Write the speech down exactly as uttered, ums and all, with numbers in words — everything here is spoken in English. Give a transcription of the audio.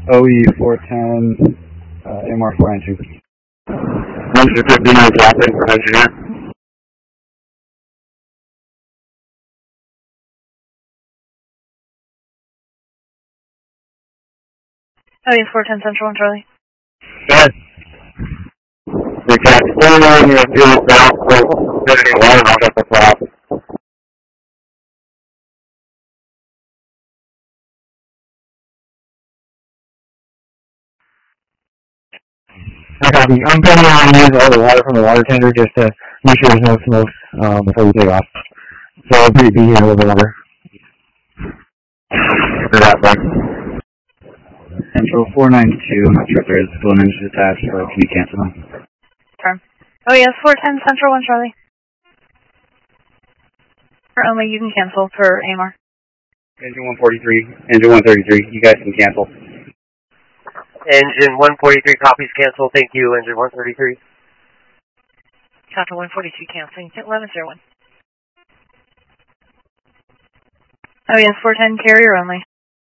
O E four ten, uh, M R four ninety-two. Mister fifteen is dropping for engineer. Oh, yeah, four ten Central and Charlie. Yes. We got four nine in fuel south, so getting water off at the top. I copy. I'm planning on using all the water from the water tender just to make sure there's no smoke um, before we take off. So I'll be here a little bit longer. For that one. Central four ninety-two, I'm not sure if there's blown engine attached, so can you cancel them? Firm. Oh, yes, four ten Central and Charlie. For only, you can cancel per A M R. Engine one forty-three, engine one thirty-three, you guys can cancel. Engine one forty-three copies cancel, thank you. Engine one thirty-three. Delta one forty-two canceling, eleven zero one. Oh, yes, four ten carrier only.